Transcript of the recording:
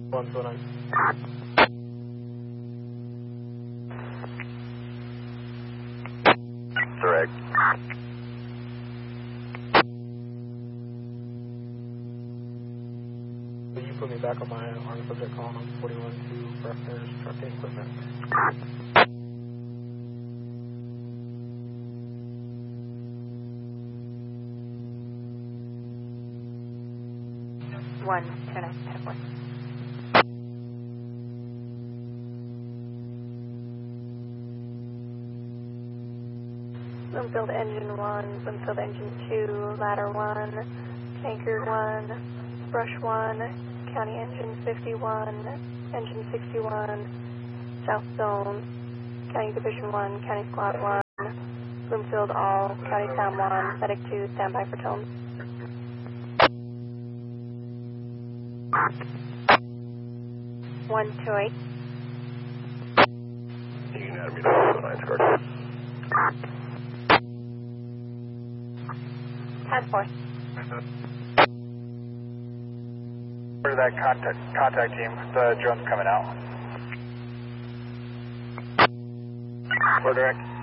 129. Direct. Will you put me back on my armed subject call on 41 to Bruckner's trucking equipment? One, 10-1. Bloomfield engine 1, Bloomfield engine 2, ladder 1, tanker 1, brush 1, county engine 51, engine 61, south zone, county division 1, county squad 1, Bloomfield all, county Sam 1, medic 2, standby for tone. One, 2-8. Unanimous 209 Scarlet. Task force. For that contact team, the drone's coming out. We're direct.